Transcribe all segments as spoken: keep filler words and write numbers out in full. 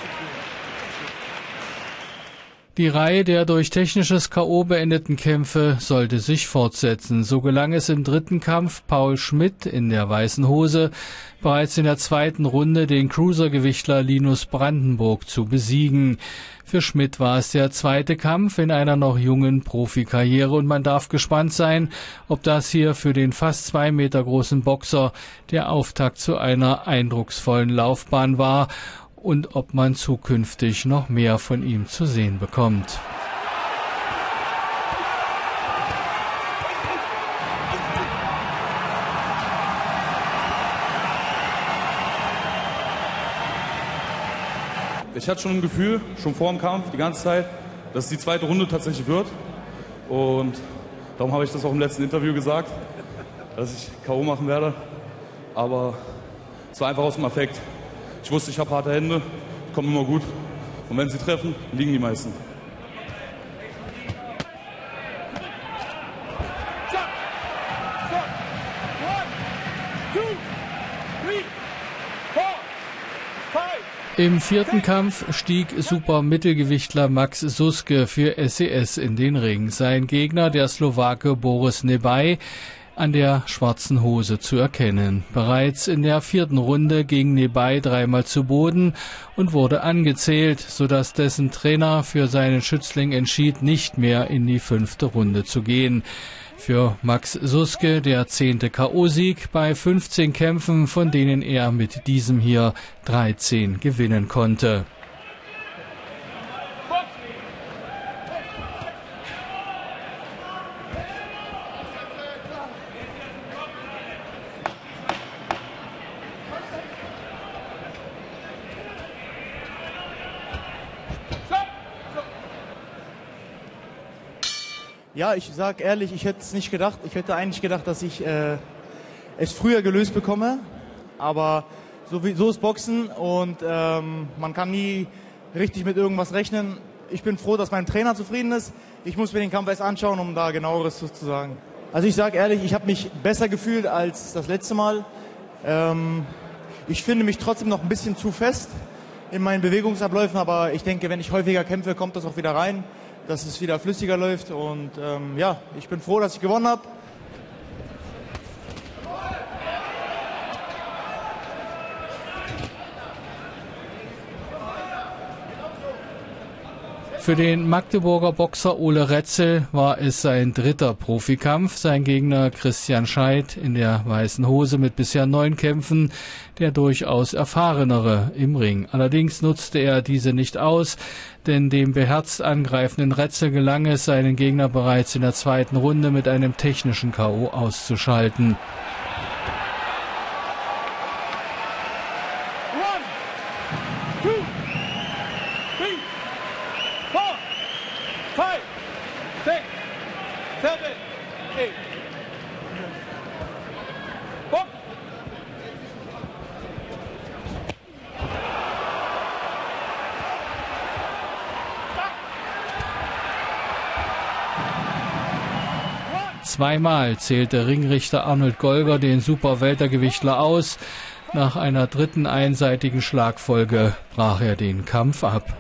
Die Reihe der durch technisches K O beendeten Kämpfe sollte sich fortsetzen. So gelang es im dritten Kampf Paul Schmidt in der weißen Hose bereits in der zweiten Runde den Cruisergewichtler Linus Brandenburg zu besiegen. Für Schmidt war es der zweite Kampf in einer noch jungen Profikarriere und man darf gespannt sein, ob das hier für den fast zwei Meter großen Boxer der Auftakt zu einer eindrucksvollen Laufbahn war und ob man zukünftig noch mehr von ihm zu sehen bekommt. Ich hatte schon ein Gefühl, schon vor dem Kampf, die ganze Zeit, dass es die zweite Runde tatsächlich wird. Und darum habe ich das auch im letzten Interview gesagt, dass ich K O machen werde. Aber es war einfach aus dem Affekt. Ich wusste, ich habe harte Hände, kommen immer gut. Und wenn sie treffen, liegen die meisten. Im vierten Kampf stieg Supermittelgewichtler Max Suske für S E S in den Ring. Sein Gegner, der Slowake Boris Nebaj, an der schwarzen Hose zu erkennen. Bereits in der vierten Runde ging Nebaj dreimal zu Boden und wurde angezählt, sodass dessen Trainer für seinen Schützling entschied, nicht mehr in die fünfte Runde zu gehen. Für Max Suske der zehnte K O-Sieg bei fünfzehn Kämpfen, von denen er mit diesem hier dreizehn gewinnen konnte. Ja, ich sag ehrlich, ich hätte es nicht gedacht. Ich hätte eigentlich gedacht, dass ich äh, es früher gelöst bekomme. Aber so, wie, so ist Boxen und ähm, man kann nie richtig mit irgendwas rechnen. Ich bin froh, dass mein Trainer zufrieden ist. Ich muss mir den Kampf erst anschauen, um da genaueres zu sagen. Also ich sage ehrlich, ich habe mich besser gefühlt als das letzte Mal. Ähm, ich finde mich trotzdem noch ein bisschen zu fest in meinen Bewegungsabläufen, aber ich denke, wenn ich häufiger kämpfe, kommt das auch wieder rein, dass es wieder flüssiger läuft und ähm, ja, ich bin froh, dass ich gewonnen habe. Für den Magdeburger Boxer Ole Rätzel war es sein dritter Profikampf. Sein Gegner Christian Scheidt in der weißen Hose mit bisher neun Kämpfen, der durchaus erfahrenere im Ring. Allerdings nutzte er diese nicht aus, denn dem beherzt angreifenden Rätzel gelang es, seinen Gegner bereits in der zweiten Runde mit einem technischen K O auszuschalten. Zweimal zählte Ringrichter Arnold Golger den Superweltergewichtler aus. Nach einer dritten einseitigen Schlagfolge brach er den Kampf ab.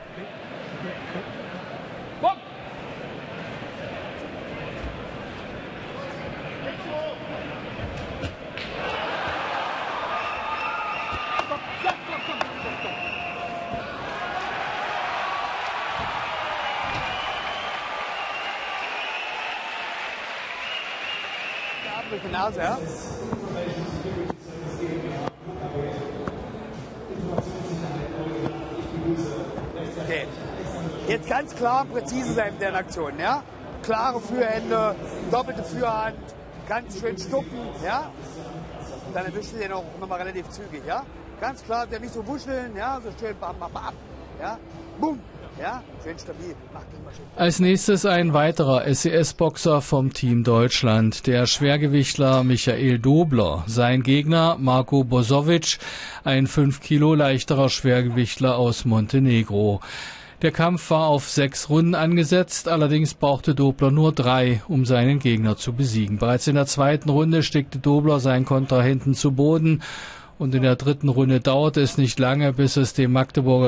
Durch die Nase, ja? Okay. Jetzt ganz klar präzise sein mit der Aktion, ja? Klare Führhände, doppelte Führhand, ganz schön stucken, ja? Dann erwischt ihr den auch nochmal relativ zügig, ja? Ganz klar, der nicht so wuscheln, ja? So schön, bam, bam, bam, ja? Boom! Ja, schön stabil. Als nächstes ein weiterer S E S-Boxer vom Team Deutschland, der Schwergewichtler Michael Dobler. Sein Gegner Marko Bosovic, ein fünf Kilo leichterer Schwergewichtler aus Montenegro. Der Kampf war auf sechs Runden angesetzt, allerdings brauchte Dobler nur drei, um seinen Gegner zu besiegen. Bereits in der zweiten Runde steckte Dobler seinen Kontrahenten zu Boden und in der dritten Runde dauerte es nicht lange, bis es dem Magdeburger